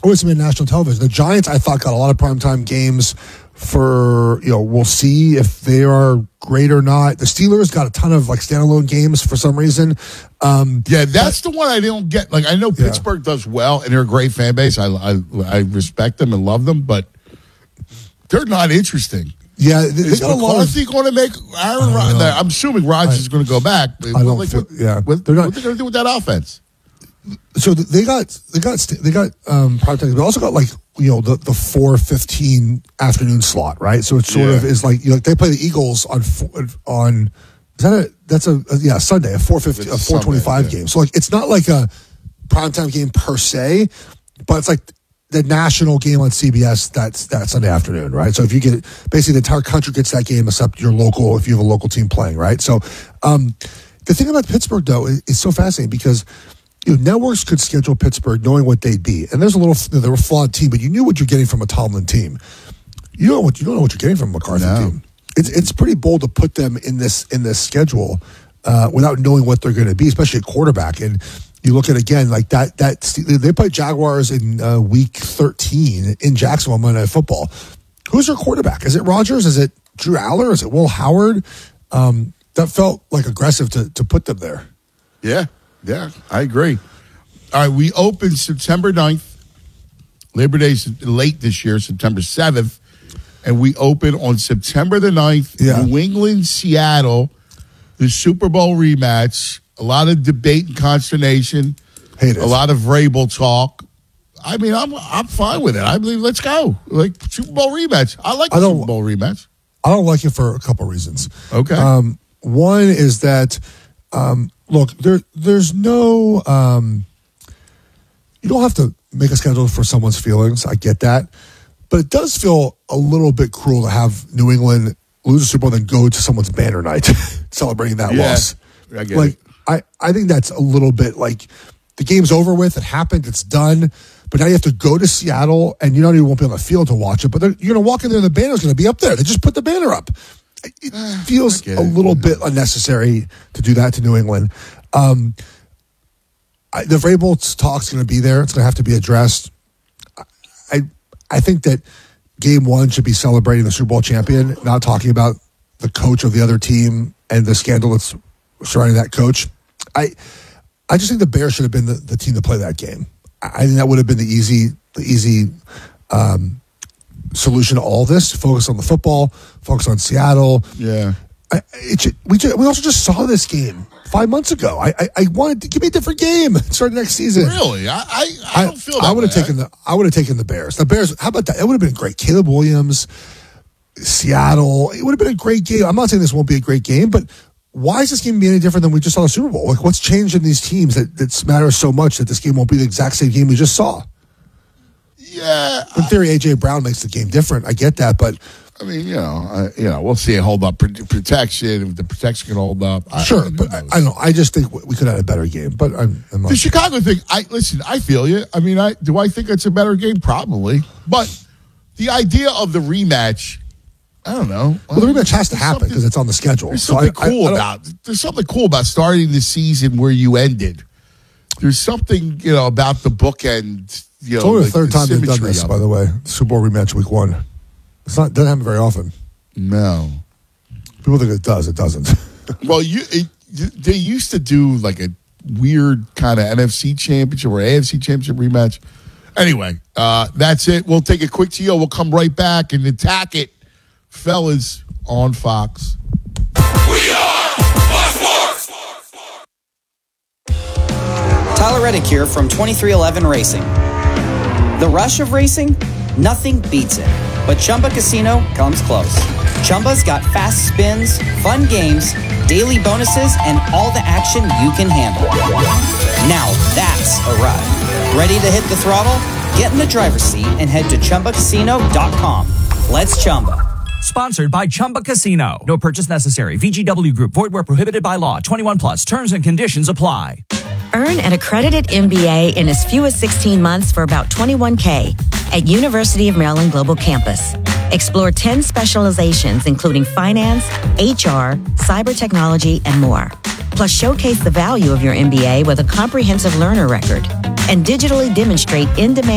always been national television. The Giants, I thought, got a lot of primetime games for, we'll see if they are great or not. The Steelers got a ton of standalone games for some reason. That's the one I don't get. I know Pittsburgh does well, and they're a great fan base. I respect them and love them, but they're not interesting. Yeah, is McCarthy going to make Aaron Rodgers? I'm assuming Rodgers is going to go back. I don't what they're going to do with that offense? So they got primetime, but also got the 4:15 afternoon slot, right? So it sort of is they play the Eagles on Sunday, a 4:25 game. So it's not like a primetime game per se, but it's like the national game on CBS that Sunday afternoon, right? So if you get basically the entire country gets that game except your local, if you have a local team playing, right? So the thing about Pittsburgh though is so fascinating because networks could schedule Pittsburgh knowing what they'd be, and they're a flawed team, but you knew what you're getting from a Tomlin team. You don't know what you're getting from a McCarthy team. It's pretty bold to put them in this schedule without knowing what they're going to be, especially at quarterback. And you look at again that they play Jaguars in week 13 in Jacksonville Monday Night Football. Who's their quarterback? Is it Rodgers? Is it Drew Aller? Is it Will Howard? That felt aggressive to put them there. Yeah, I agree. All right, we open September 9th. Labor Day's late this year, September 7th. And we open on September the 9th, New England, Seattle, the Super Bowl rematch. A lot of debate and consternation. A lot of Vrabel talk. I mean, I'm fine with it. I believe let's go. Super Bowl rematch. I like the Super Bowl rematch. I don't like it for a couple reasons. Okay. One is that... look, there's no, you don't have to make a schedule for someone's feelings. I get that. But it does feel a little bit cruel to have New England lose a Super Bowl and then go to someone's banner night celebrating that loss. I get it. I think that's a little bit the game's over with. It happened. It's done. But now you have to go to Seattle and you not even won't be on the field to watch it. But you're going to walk in there and the banner's going to be up there. They just put the banner up. It feels a little bit unnecessary to do that to New England. The Vrabel talk's going to be there. It's going to have to be addressed. I think that game one should be celebrating the Super Bowl champion, not talking about the coach of the other team and the scandal that's surrounding that coach. I just think the Bears should have been the team to play that game. I think that would have been the easy solution to all this. Focus on the football, focus on Seattle. Yeah. We also just saw this game 5 months ago. I wanted to give me a different game. Start next season. Really? I don't feel that I would have taken the Bears. The Bears, how about that? It would have been great. Caleb Williams, Seattle. It would have been a great game. I'm not saying this won't be a great game, but why is this game be any different than we just saw the Super Bowl? What's changed in these teams that matters so much that this game won't be the exact same game we just saw? Yeah. In theory, A.J. Brown makes the game different. I get that, but I mean, we'll see it hold up protection. If the protection can hold up, sure. But I don't know. I just think we could have had a better game. But I'm not the Chicago thing. I feel you. I mean, do I think it's a better game? Probably. But the idea of the rematch, I don't know. Well, the rematch has to happen because it's on the schedule. There's something There's something cool about starting the season where you ended. There's something about the bookend. It's only the third time they've done this, by the way. Super Bowl rematch week 1. Doesn't happen very often. No. People think it does. It doesn't. Well, they used to do a weird kind of NFC championship or AFC championship rematch. Anyway, that's it. We'll take a quick TO. We'll come right back and attack it, fellas, on Fox. We are Fox Sports! Tyler Reddick here from 2311 Racing. The rush of racing? Nothing beats it. But Chumba Casino comes close. Chumba's got fast spins, fun games, daily bonuses, and all the action you can handle. Now that's a ride. Ready to hit the throttle? Get in the driver's seat and head to ChumbaCasino.com. Let's Chumba. Sponsored by Chumba Casino. No purchase necessary. VGW Group. Void where prohibited by law. 21 plus. Terms and conditions apply. Earn an accredited MBA in as few as 16 months for about $21K at University of Maryland Global Campus. Explore 10 specializations, including finance, HR, cyber technology, and more. Plus, showcase the value of your MBA with a comprehensive learner record and digitally demonstrate in-demand